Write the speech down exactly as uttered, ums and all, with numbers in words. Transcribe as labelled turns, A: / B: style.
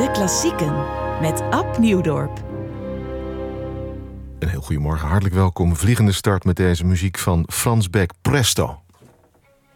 A: De Klassieken met Ab Nieuwdorp.
B: Een heel goedemorgen, hartelijk welkom. Vliegende start met deze muziek van Franz Beck, Presto.